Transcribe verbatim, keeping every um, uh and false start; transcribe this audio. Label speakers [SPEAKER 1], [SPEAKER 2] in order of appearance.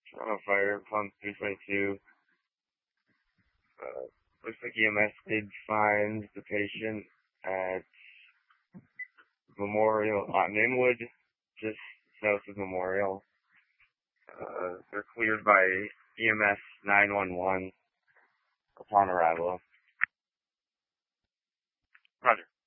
[SPEAKER 1] Toronto Fire, Pump three twenty-two. Uh, looks like E M S did find the patient at Memorial, on Inwood, just south of Memorial. Uh, they're cleared by E M S nine one one upon arrival. Roger.